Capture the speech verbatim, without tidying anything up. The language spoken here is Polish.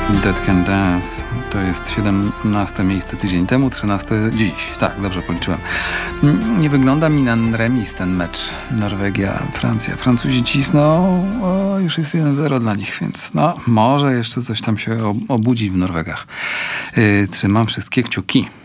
Dead Can Dance to jest siedemnaste miejsce tydzień temu, trzynaste dziś. Tak, dobrze policzyłem. Nie wygląda mi na remis ten mecz. Norwegia, Francja. Francuzi cisną, o, już jest jeden zero dla nich, więc no, może jeszcze coś tam się obudzi w Norwegach. Yy, trzymam wszystkie kciuki.